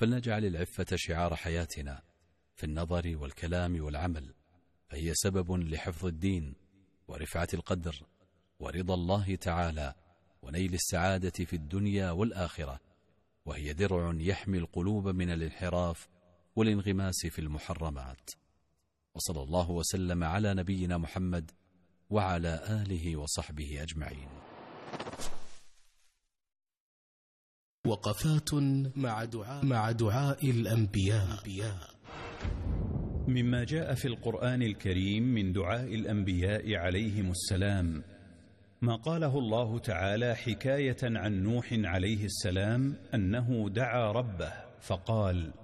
فلنجعل العفة شعار حياتنا في النظر والكلام والعمل، فهي سبب لحفظ الدين ورفعة القدر ورضا الله تعالى ونيل السعادة في الدنيا والآخرة، وهي درع يحمي القلوب من الانحراف والانغماس في المحرمات. وصلى الله وسلم على نبينا محمد وعلى آله وصحبه أجمعين. وقفات مع دعاء الأنبياء. مما جاء في القرآن الكريم من دعاء الأنبياء عليهم السلام ما قاله الله تعالى حكاية عن نوح عليه السلام أنه دعا ربه فقال: